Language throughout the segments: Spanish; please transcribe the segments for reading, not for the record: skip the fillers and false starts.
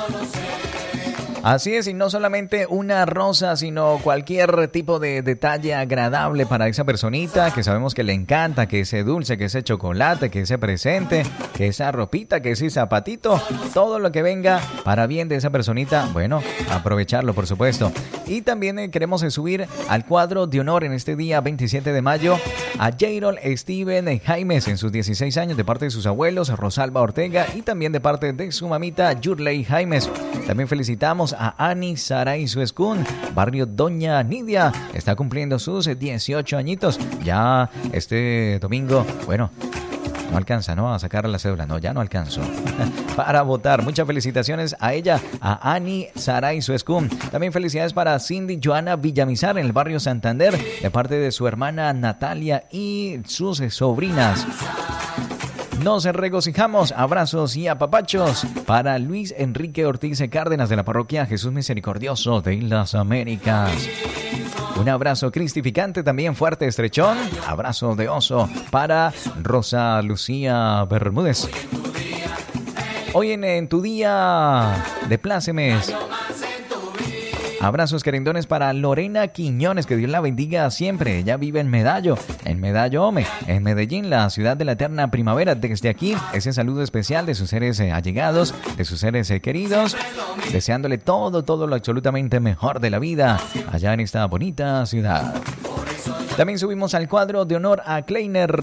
Así es, y no solamente una rosa, sino cualquier tipo de detalle agradable para esa personita que sabemos que le encanta, que ese dulce, que ese chocolate, que ese presente, que esa ropita, que ese zapatito, todo lo que venga para bien de esa personita, bueno, aprovecharlo, por supuesto. Y también queremos subir al cuadro de honor en este día 27 de mayo a Jayrol Steven Jaimes en sus 16 años de parte de sus abuelos, Rosalba Ortega, y también de parte de su mamita, Yurley Jaimes. También felicitamos a Ani Saray Suescun, barrio Doña Nidia, está cumpliendo sus 18 añitos. Ya este domingo, bueno, no alcanza, ¿no? A sacar la cédula. No, ya no alcanzo. Para votar. Muchas felicitaciones a ella, a Ani Saray Suescun. También felicidades para Cindy Joana Villamizar en el barrio Santander, de parte de su hermana Natalia y sus sobrinas. Nos regocijamos, abrazos y apapachos para Luis Enrique Ortiz Cárdenas de la parroquia Jesús Misericordioso de las Américas. Un abrazo cristificante, también fuerte, estrechón. Abrazo de oso para Rosa Lucía Bermúdez. Hoy en tu día de plácemes. Abrazos querendones para Lorena Quiñones, que Dios la bendiga siempre. Ella vive en Medallo Ome, en Medellín, la ciudad de la eterna primavera. Desde aquí, ese saludo especial de sus seres allegados, de sus seres queridos, deseándole todo lo absolutamente mejor de la vida allá en esta bonita ciudad. También subimos al cuadro de honor a Gleiner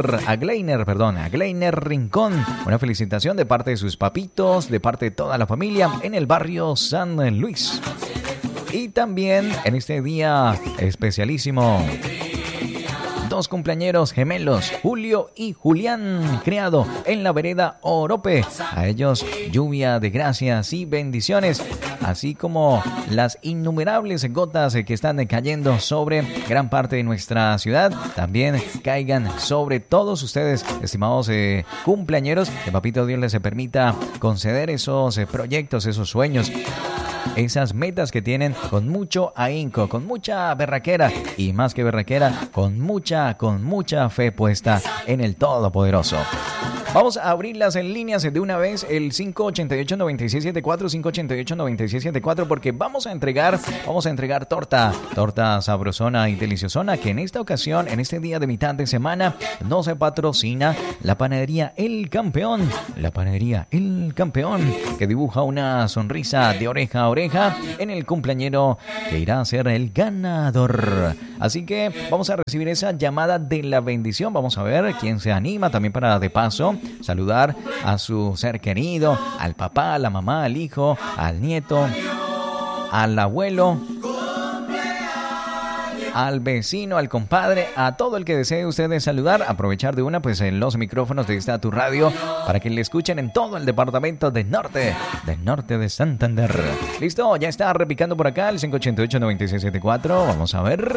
Rincón. Una felicitación de parte de sus papitos, de parte de toda la familia en el barrio San Luis. Y también en este día especialísimo, dos cumpleañeros gemelos, Julio y Julián, criado en la vereda Orope. A ellos lluvia de gracias y bendiciones, así como las innumerables gotas que están cayendo sobre gran parte de nuestra ciudad, también caigan sobre todos ustedes, estimados cumpleañeros. Que Papito Dios les permita conceder esos proyectos, esos sueños, esas metas que tienen con mucho ahínco, con mucha berraquera y más que berraquera, con mucha fe puesta en el Todopoderoso. Vamos a abrir las líneas de una vez, el 588-9674, 588-9674, porque vamos a entregar torta sabrosona y deliciosona, que en esta ocasión, en este día de mitad de semana, nos patrocina la panadería El Campeón, que dibuja una sonrisa de oreja a oreja en el cumpleañero que irá a ser el ganador. Así que vamos a recibir esa llamada de la bendición. Vamos a ver quién se anima, también para de paso saludar a su ser querido, al papá, a la mamá, al hijo, al nieto, al abuelo, al vecino, al compadre, a todo el que desee ustedes saludar. Aprovechar de una, pues, en los micrófonos de esta tu radio para que le escuchen en todo el departamento del norte de Santander. Listo, ya está repicando por acá el 588-9674. Vamos a ver.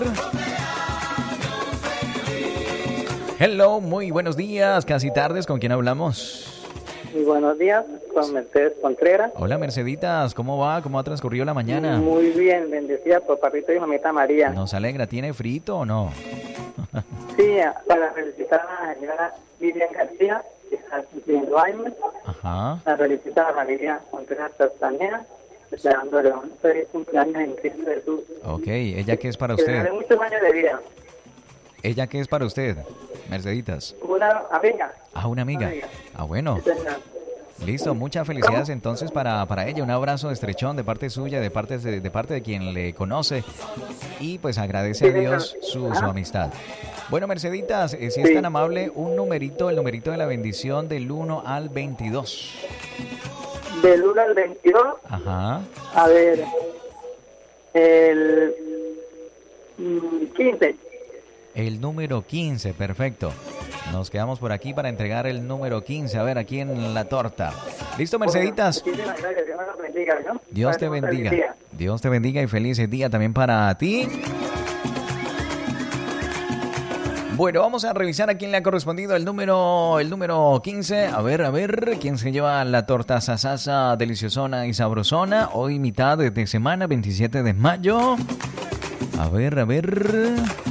Hello, muy buenos días, casi tardes. ¿Con quién hablamos? Muy buenos días, con Mercedes Contreras. Hola, Merceditas, ¿cómo va? ¿Cómo ha transcurrido la mañana? Muy bien, bendecida por papito y mamita María. Nos alegra, ¿tiene frito o no? Sí, para felicitar a la señora Vivian García, que está cumpliendo años. Ajá. Para felicitar a la familia Contreras Castaneda, deseándole un feliz cumpleaños en Cristo Jesús. Ok, ¿ella qué es para que usted? le dé muchos años de vida. ¿Ella qué es para usted, Merceditas? Una amiga. Ah, una amiga. Ah, bueno. Sí, Listo, muchas felicidades entonces para ella. Un abrazo estrechón de parte suya, de parte de quien le conoce. Y pues agradece a Dios su amistad. Bueno, Merceditas, si es tan amable, el numerito de la bendición del 1 al 22. Del 1 al 22. Ajá. A ver, el 15. El número 15, perfecto. Nos quedamos por aquí para entregar el número 15. A ver, aquí en la torta. ¿Listo, Merceditas? Muchísimas gracias. Dios nos bendiga, ¿no? Dios te bendiga. Dios te bendiga y feliz día también para ti. Bueno, vamos a revisar a quién le ha correspondido el número 15. A ver, quién se lleva la torta sasasa, deliciosona y sabrosona. Hoy mitad de semana, 27 de mayo. A ver.